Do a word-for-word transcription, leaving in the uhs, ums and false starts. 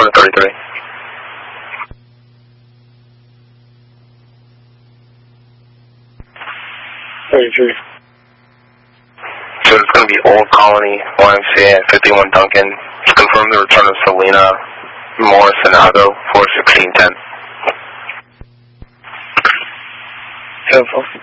seven thirty-three. thirty-three. So it's going to be Old Colony, Y M C A at fifty-one Duncan. It's confirmed the return of Selena Morrisonado, four sixteen ten. Helpful.